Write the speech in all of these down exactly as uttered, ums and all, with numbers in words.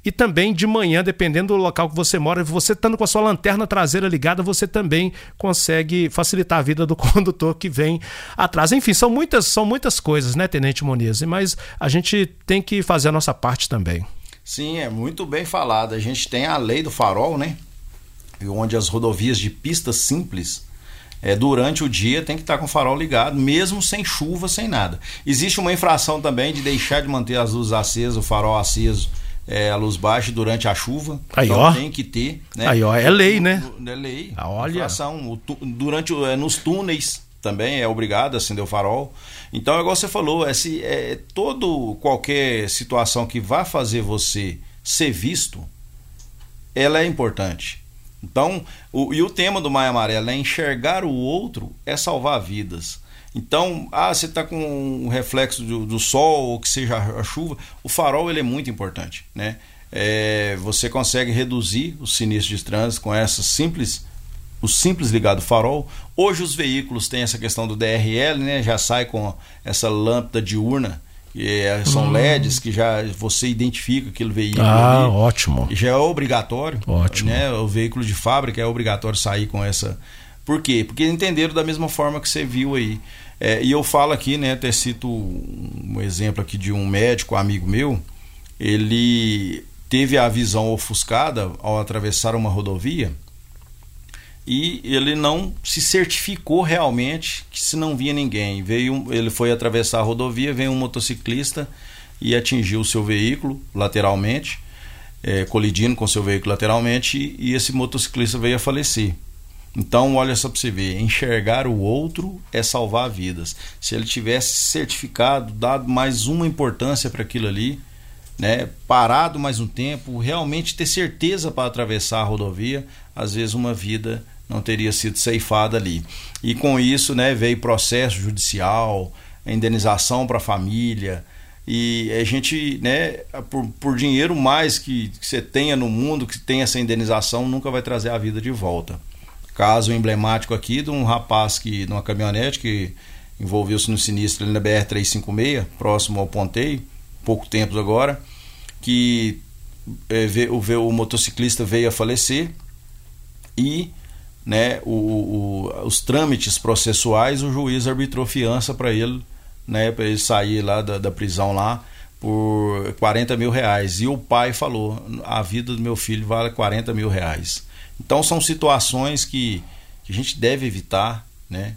e também de manhã, dependendo do local que você mora, você estando com a sua lanterna traseira ligada, você também consegue facilitar a vida do condutor que vem atrás. Enfim, são muitas, são muitas coisas, né, Tenente Muniz? Mas a gente tem que fazer a nossa parte também. Sim, é muito bem falado. A gente tem a lei do farol, né? Onde as rodovias de pista simples, é, durante o dia tem que estar com o farol ligado, mesmo sem chuva, sem nada. Existe uma infração também de deixar de manter as luzes acesas, o farol aceso, é, a luz baixa durante a chuva. Aí, então ó. tem que ter, né? Aí, ó, é lei, né? É lei. Ah, olha. Infração. O tu, durante, é, nos túneis também é obrigado a acender o farol. Então, igual você falou, é, se, é, todo, qualquer situação que vá fazer você ser visto, ela é importante. Então, o, e o tema do Maio Amarelo é enxergar o outro, é salvar vidas. Então, ah, você está com o reflexo do, do sol, ou que seja a, a chuva, o farol ele é muito importante, né? É, você consegue reduzir os sinistros de trânsito com essas simples o simples ligado farol. Hoje os veículos têm essa questão do D R L, né? Já sai com essa lâmpada diurna, que é, são hum. L E Ds que já você identifica aquele veículo. Ah, ali, ótimo. Já é obrigatório. Ótimo. Né? O veículo de fábrica é obrigatório sair com essa. Por quê? Porque entenderam da mesma forma que você viu aí. É, e eu falo aqui, né? Até cito um exemplo aqui de um médico, amigo meu. Ele teve a visão ofuscada ao atravessar uma rodovia. E ele não se certificou realmente que se não via ninguém. Veio, ele foi atravessar a rodovia, veio um motociclista e atingiu o seu veículo lateralmente, é, colidindo com o seu veículo lateralmente, e esse motociclista veio a falecer. Então, olha só para você ver, enxergar o outro é salvar vidas. Se ele tivesse certificado, dado mais uma importância para aquilo ali, né, parado mais um tempo, realmente ter certeza para atravessar a rodovia, às vezes uma vida não teria sido ceifada ali. E com isso, né, veio processo judicial, indenização para a família, e a gente, né, por, por dinheiro mais que, que você tenha no mundo, que tenha essa indenização, nunca vai trazer a vida de volta. Caso emblemático aqui de um rapaz que, numa caminhonete que envolveu-se no sinistro ali na B R trezentos e cinquenta e seis, próximo ao Ponteio, pouco tempo agora, que é, vê, o, vê, o motociclista veio a falecer e, né, o, o, os trâmites processuais, o juiz arbitrou fiança para ele, né, para ele sair lá da, da prisão lá por quarenta mil reais. E o pai falou, a vida do meu filho vale quarenta mil reais. Então são situações que, que a gente deve evitar, né?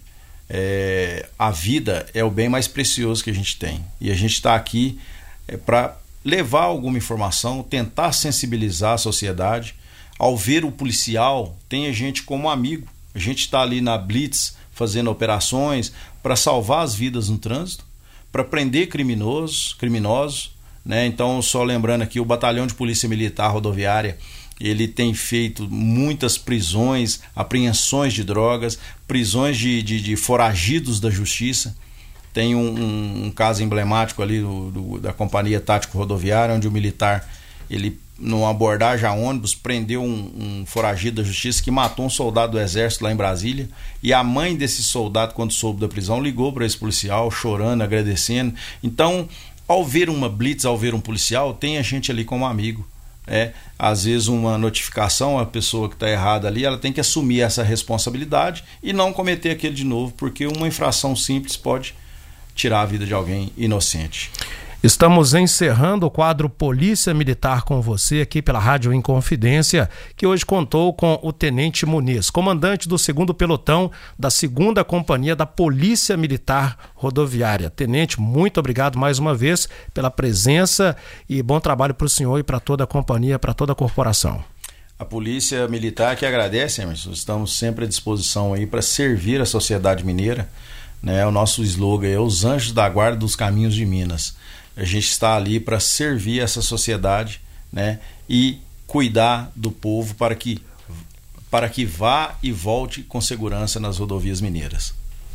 É, a vida é o bem mais precioso que a gente tem. E a gente está aqui é, para levar alguma informação, tentar sensibilizar a sociedade. Ao ver o policial, tem a gente como amigo. A gente está ali na Blitz fazendo operações para salvar as vidas no trânsito, para prender criminosos, criminosos, né? Então, só lembrando aqui, o Batalhão de Polícia Militar Rodoviária, ele tem feito muitas prisões, apreensões de drogas, prisões de, de, de foragidos da justiça. Tem um, um, um caso emblemático ali do, do, da Companhia Tático Rodoviária, onde o militar, ele, numa abordagem a ônibus, prendeu um, um foragido da justiça que matou um soldado do exército lá em Brasília, e a mãe desse soldado, quando soube da prisão, ligou para esse policial, chorando, agradecendo. Então, ao ver uma blitz, ao ver um policial, tem a gente ali como amigo. É, às vezes uma notificação, a pessoa que está errada ali, ela tem que assumir essa responsabilidade e não cometer aquele de novo, porque uma infração simples pode tirar a vida de alguém inocente. Estamos encerrando o quadro Polícia Militar com você aqui pela Rádio Inconfidência, que hoje contou com o Tenente Muniz, comandante do segundo pelotão da segunda Companhia da Polícia Militar Rodoviária. Tenente, muito obrigado mais uma vez pela presença e bom trabalho para o senhor e para toda a companhia, para toda a corporação. A Polícia Militar que agradece, Emerson, estamos sempre à disposição aí para servir a sociedade mineira, né? O nosso slogan é os anjos da guarda dos caminhos de Minas. A gente está ali para servir essa sociedade, né, e cuidar do povo para que, para que vá e volte com segurança nas rodovias mineiras.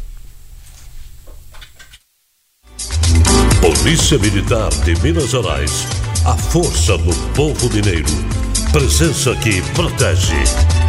Polícia Militar de Minas Gerais. A força do povo mineiro. Presença que protege.